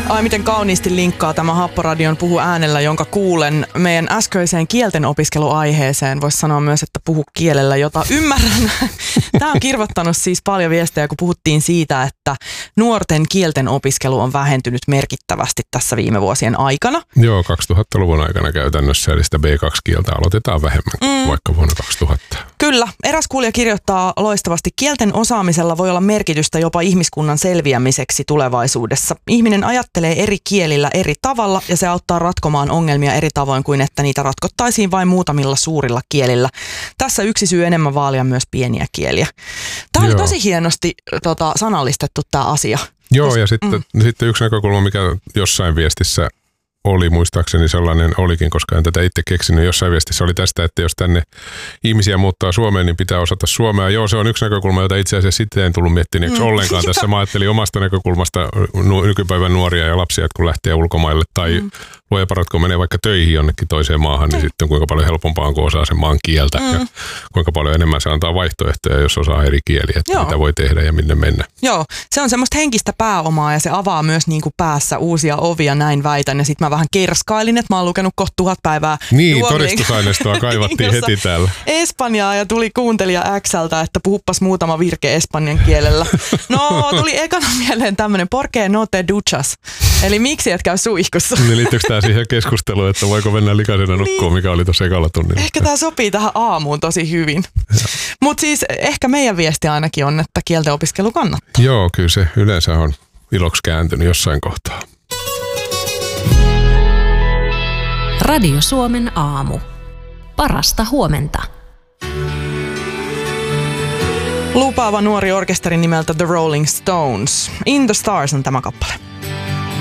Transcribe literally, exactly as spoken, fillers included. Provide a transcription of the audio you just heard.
Ai miten kauniisti linkkaa tämä Happoradion Puhu äänellä, jonka kuulen meidän äskeiseen kielten opiskeluaiheeseen. Voisi sanoa myös, että puhu kielellä, jota ymmärrän. Tämä on kirvoittanut siis paljon viestejä, kun puhuttiin siitä, että nuorten kielten opiskelu on vähentynyt merkittävästi tässä viime vuosien aikana. Joo, kaksituhattaluvun aikana käytännössä, eli sitä B kaksi kieltä aloitetaan vähemmän kuin mm. vaikka vuonna kaksituhatta. Kyllä. Eräs kuulija kirjoittaa loistavasti, kielten osaamisella voi olla merkitystä jopa ihmiskunnan selviämiseksi tulevaisuudessa. Ihminen ajattelee eri kielillä eri tavalla ja se auttaa ratkomaan ongelmia eri tavoin kuin että niitä ratkottaisiin vain muutamilla suurilla kielillä. Tässä yksi syy enemmän vaalia myös pieniä kieliä. Tämä oli Joo. tosi hienosti tota, sanallistettu tämä asia. Joo, ja sitten, mm. sitten yksi näkökulma, mikä jossain viestissä oli, muistaakseni sellainen olikin, koska en tätä itse keksinyt. Jossain viestissä oli tästä, että jos tänne ihmisiä muuttaa Suomeen, niin pitää osata suomea. Joo, se on yksi näkökulma, jota itse asiassa sitten en tullut miettineeksi mm. ollenkaan tässä. Mä ajattelin omasta näkökulmasta nykypäivän nuoria ja lapsia, että kun lähtee ulkomaille tai mm. luoja parat, kun menee vaikka töihin jonnekin toiseen maahan, niin mm. sitten kuinka paljon helpompaa on, kun osaa sen maan kieltä. Mm. Ja kuinka paljon enemmän se antaa vaihtoehtoja, jos osaa eri kieliä, että Joo. mitä voi tehdä ja minne mennä. Joo, se on semmoista henkistä pääomaa ja se avaa myös niin kuin päässä uusia ovia, näin väitän. Ja sitten mä vähän kerskailin, että mä oon lukenut kohta tuhat päivää Niin, todistusaineistoa kaivattiin heti täällä. Espanjaa ja tuli kuuntelija Xltä, että puhuppas muutama virke espanjan kielellä. No, tuli ekana mieleen tämmönen por qué no te duchas? Eli miksi et käy suihkussa? Niin liittyykö tää siihen keskusteluun, että voiko mennä likaisena nukkuun, niin. mikä oli tuossa ekalla tunnilla? Ehkä tää sopii tähän aamuun tosi hyvin. Mutta siis ehkä meidän viesti ainakin on, että kielten opiskelu kannattaa. Joo, kyllä se yleensä on iloksi kääntynyt jossain kohtaa. Radio Suomen aamu. Parasta huomenta. Lupaava nuori orkesteri nimeltä The Rolling Stones. In the Stars on tämä kappale.